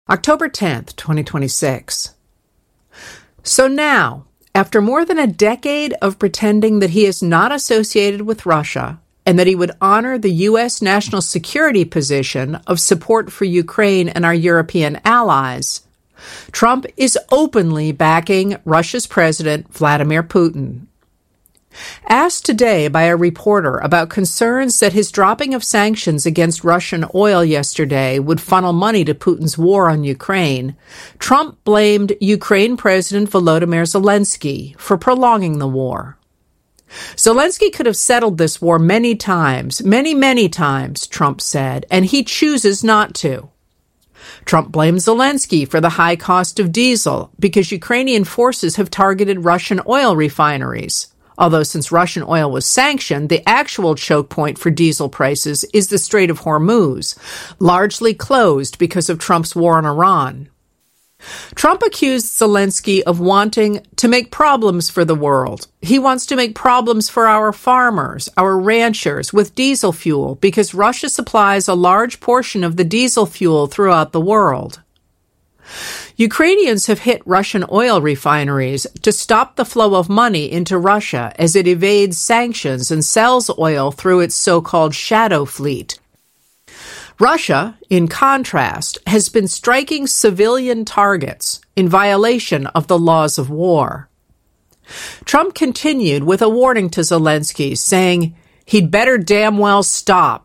October 10th, 2026. So now, after more than a decade of pretending that he is not associated with Russia and that he would honor the U.S. national security position of support for Ukraine and our European allies, Trump is openly backing Russia's President Vladimir Putin. Asked today by a reporter about concerns that his dropping of sanctions against Russian oil yesterday would funnel money to Putin's war on Ukraine, Trump blamed Ukraine President Volodymyr Zelensky for prolonging the war. Zelensky could have settled this war many times, many times, Trump said, and he chooses not to. Trump blames Zelensky for the high cost of diesel because Ukrainian forces have targeted Russian oil refineries. Although since Russian oil was sanctioned, the actual choke point for diesel prices is the Strait of Hormuz, largely closed because of Trump's war on Iran. Trump accused Zelensky of wanting to make problems for the world. He wants to make problems for our farmers, our ranchers, with diesel fuel because Russia supplies a large portion of the diesel fuel throughout the world. Ukrainians have hit Russian oil refineries to stop the flow of money into Russia as it evades sanctions and sells oil through its so-called shadow fleet. Russia, in contrast, has been striking civilian targets in violation of the laws of war. Trump continued with a warning to Zelensky, saying he'd better damn well stop.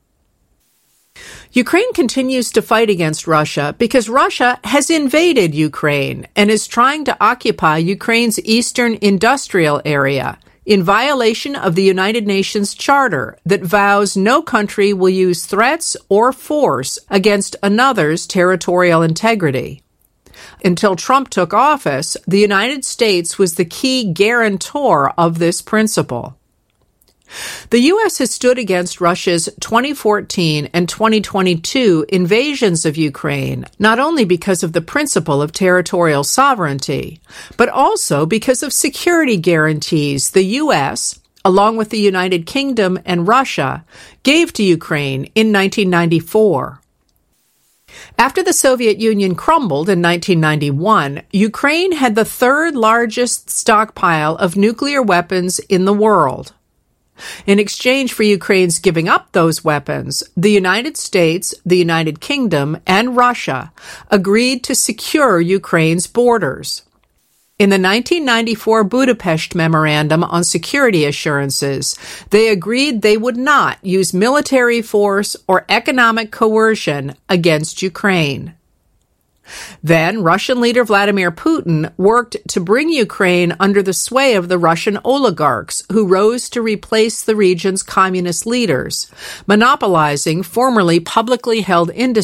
Ukraine continues to fight against Russia because Russia has invaded Ukraine and is trying to occupy Ukraine's eastern industrial area in violation of the United Nations Charter that vows no country will use threats or force against another's territorial integrity. Until Trump took office, the United States was the key guarantor of this principle. The U.S. has stood against Russia's 2014 and 2022 invasions of Ukraine, not only because of the principle of territorial sovereignty, but also because of security guarantees the U.S., along with the United Kingdom and Russia, gave to Ukraine in 1994. After the Soviet Union crumbled in 1991, Ukraine had the third largest stockpile of nuclear weapons in the world. In exchange for Ukraine's giving up those weapons, the United States, the United Kingdom, and Russia agreed to secure Ukraine's borders. In the 1994 Budapest Memorandum on Security Assurances, they agreed they would not use military force or economic coercion against Ukraine. Then, Russian leader Vladimir Putin worked to bring Ukraine under the sway of the Russian oligarchs who rose to replace the region's communist leaders, monopolizing formerly publicly held industries